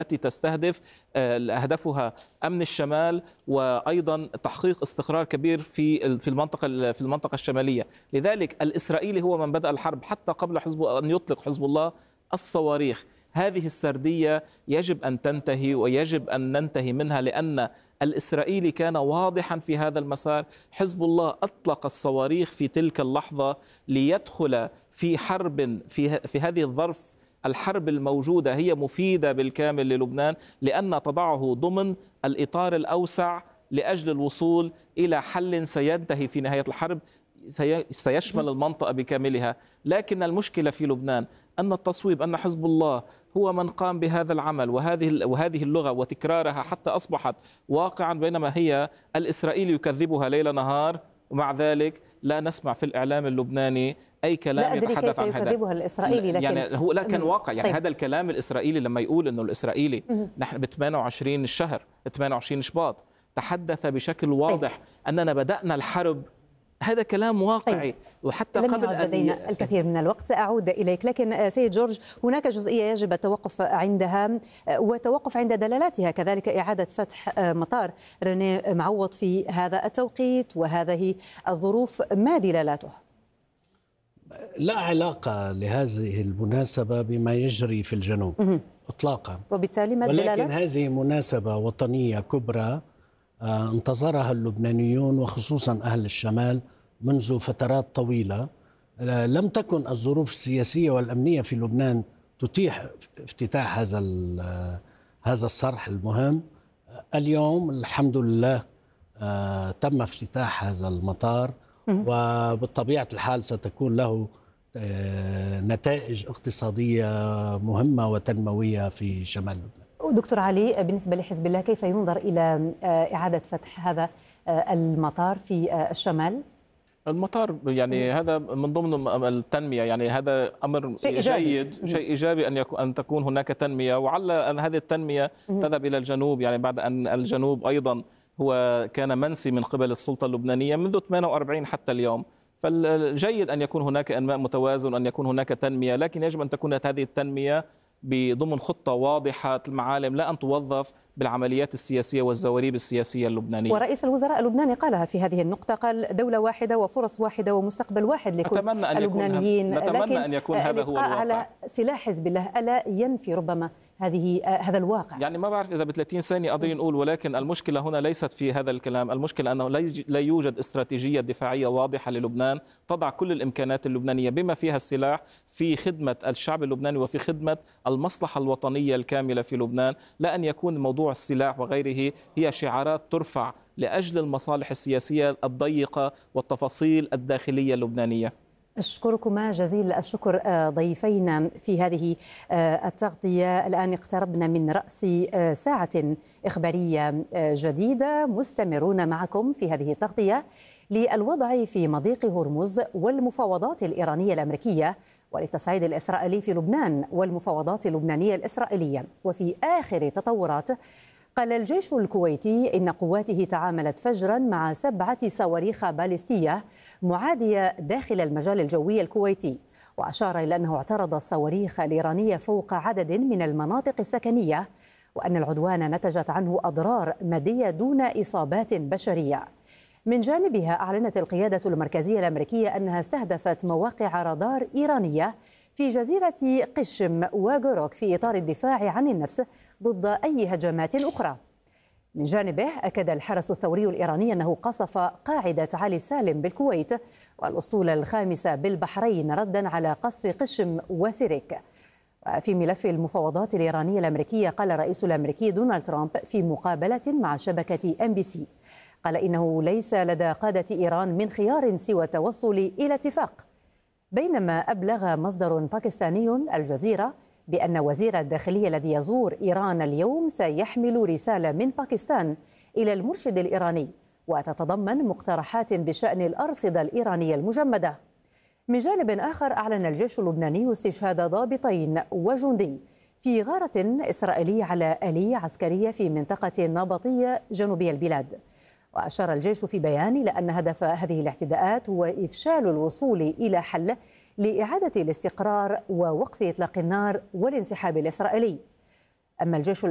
التي تستهدف هدفها أمن الشمال وأيضا تحقيق استقرار كبير في المنطقة الشمالية. لذلك الإسرائيلي هو من بدأ الحرب حتى قبل أن يطلق حزب الله الصواريخ. هذه السردية يجب أن تنتهي ويجب أن ننتهي منها، لأن الإسرائيلي كان واضحا في هذا المسار. حزب الله أطلق الصواريخ في تلك اللحظة ليدخل في حرب في هذه الظرف. الحرب الموجودة هي مفيدة بالكامل للبنان، لأن تضعه ضمن الإطار الأوسع لأجل الوصول إلى حل سينتهي في نهاية الحرب سيشمل المنطقة بكاملها. لكن المشكلة في لبنان أن التصويب أن حزب الله هو من قام بهذا العمل وهذه اللغة وتكرارها حتى أصبحت واقعا، بينما هي الإسرائيلي يكذبها ليل نهار، ومع ذلك لا نسمع في الإعلام اللبناني أي كلام يتحدث عن هذا. يكذبها الإسرائيلي، لكن يعني هو لا كان واقع. يعني طيب. هذا الكلام الإسرائيلي لما يقول أنه الإسرائيلي نحن ب 28 الشهر 28 شباط تحدث بشكل واضح أننا بدأنا الحرب، هذا كلام واقعي. طيب. وحتى لم قبل يعد لدينا الكثير من الوقت، أعود إليك. لكن سيد جورج، هناك جزئية يجب التوقف عندها وتوقف عند دلالاتها، كذلك إعادة فتح مطار رني معوض في هذا التوقيت وهذه الظروف، ما دلالاته؟ لا علاقة لهذه المناسبة بما يجري في الجنوب إطلاقا، وبالتالي ما الدلالات؟ ولكن هذه مناسبة وطنية كبرى انتظرها اللبنانيون وخصوصا أهل الشمال منذ فترات طويلة. لم تكن الظروف السياسية والأمنية في لبنان تتيح افتتاح هذا الصرح المهم. اليوم الحمد لله تم افتتاح هذا المطار، وبطبيعة الحال ستكون له نتائج اقتصادية مهمة وتنموية في شمال لبنان. دكتور علي، بالنسبة لحزب الله كيف ينظر إلى إعادة فتح هذا المطار في الشمال؟ المطار يعني هذا من ضمن التنمية، يعني هذا أمر جيد، شيء إيجابي أن تكون هناك تنمية، وعلى أن هذه التنمية تذهب إلى الجنوب، يعني بعد أن الجنوب أيضا هو كان منسي من قبل السلطة اللبنانية منذ 48 حتى اليوم. فالجيد أن يكون هناك إنماء متوازن، أن يكون هناك تنمية، لكن يجب أن تكون هذه التنمية بضمن خطة واضحة المعالم، لا أن توظف بالعمليات السياسية والزواريب السياسية اللبنانية. ورئيس الوزراء اللبناني قالها في هذه النقطة، قال دولة واحدة وفرص واحدة ومستقبل واحد لكل اللبنانيين. نتمنى أن يكون هذا هو الواقع. على سلاح حزب الله ألا ينفي ربما هذا الواقع؟ يعني ما بعرف إذا ب 30 ثانية أقدر نقول، ولكن المشكلة هنا ليست في هذا الكلام. المشكلة أنه لا يوجد استراتيجية دفاعية واضحة للبنان تضع كل الإمكانات اللبنانية بما فيها السلاح في خدمة الشعب اللبناني وفي خدمة المصلحة الوطنية الكاملة في لبنان، لا أن يكون موضوع السلاح وغيره هي شعارات ترفع لأجل المصالح السياسية الضيقة والتفاصيل الداخلية اللبنانية. أشكركما جزيل الشكر ضيفينا في هذه التغطية. الآن اقتربنا من رأس ساعة إخبارية جديدة، مستمرون معكم في هذه التغطية للوضع في مضيق هرمز والمفاوضات الإيرانية الأمريكية والتصعيد الإسرائيلي في لبنان والمفاوضات اللبنانية الإسرائيلية. وفي آخر تطورات، قال الجيش الكويتي إن قواته تعاملت فجرا مع 7 صواريخ باليستية معادية داخل المجال الجوي الكويتي، وأشار إلى أنه اعترض الصواريخ الإيرانية فوق عدد من المناطق السكنية، وأن العدوان نتجت عنه أضرار مادية دون إصابات بشرية. من جانبها، أعلنت القيادة المركزية الأمريكية أنها استهدفت مواقع رادار إيرانية في جزيرة قشم وغوروك في إطار الدفاع عن النفس ضد أي هجمات أخرى. من جانبه، أكد الحرس الثوري الإيراني أنه قصف قاعدة علي سالم بالكويت والأسطول الخامسة بالبحرين ردا على قصف قشم وسيرك. في ملف المفاوضات الإيرانية الأمريكية، قال الرئيس الأمريكي دونالد ترامب في مقابلة مع شبكة NBC، قال إنه ليس لدى قادة إيران من خيار سوى التوصل إلى اتفاق. بينما أبلغ مصدر باكستاني الجزيرة بأن وزير الداخلية الذي يزور إيران اليوم سيحمل رسالة من باكستان إلى المرشد الإيراني، وتتضمن مقترحات بشأن الأرصدة الإيرانية المجمدة. من جانب آخر، أعلن الجيش اللبناني استشهاد ضابطين وجندي في غارة إسرائيلية على آلية عسكرية في منطقة نابطية جنوبي البلاد. وأشار الجيش في بيان إلى أن هدف هذه الاعتداءات هو إفشال الوصول إلى حل لإعادة الاستقرار ووقف إطلاق النار والانسحاب الإسرائيلي. أما الجيش